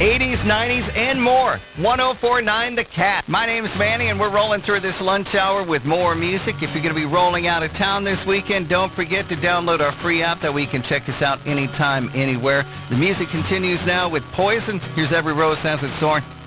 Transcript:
80s, 90s, and more. 104.9 The Cat. My name's Manny, and we're rolling through this lunch hour with more music. If you're going to be rolling out of town this weekend, don't forget to download our free app. That way you can check us out anytime, anywhere. The music continues now with Poison. Here's Every Rose Has Its Thorn.